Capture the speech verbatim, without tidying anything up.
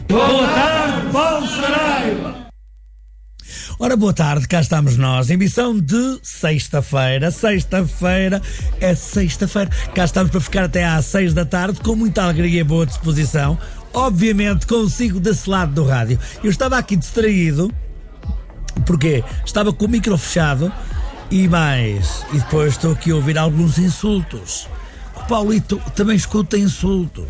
Boa tarde, Paulo Saraiva! Ora, boa tarde, cá estamos nós, emissão de sexta-feira, sexta-feira, é sexta-feira, cá estamos para ficar até às seis da tarde, com muita alegria e boa disposição, obviamente consigo desse lado do rádio. Eu estava aqui distraído, porque estava com o micro fechado, e mais, e depois estou aqui a ouvir alguns insultos. O Paulito também escuta insultos.